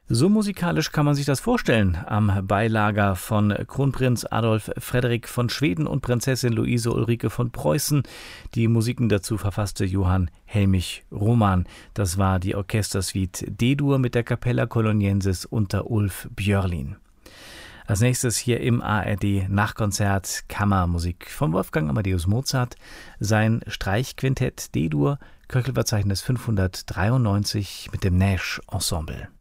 So musikalisch kann man sich das vorstellen am Beilager von Kronprinz Adolf Frederik von Schweden und Prinzessin Luise Ulrike von Preußen. Die Musiken dazu verfasste Johann Helmich Roman. Das war die Orchestersuite D-Dur mit der Capella Coloniensis unter Ulf Björlin. Als nächstes hier im ARD Nachkonzert Kammermusik von Wolfgang Amadeus Mozart. Sein Streichquintett D-Dur, Köchelverzeichnis 593 mit dem Nash Ensemble.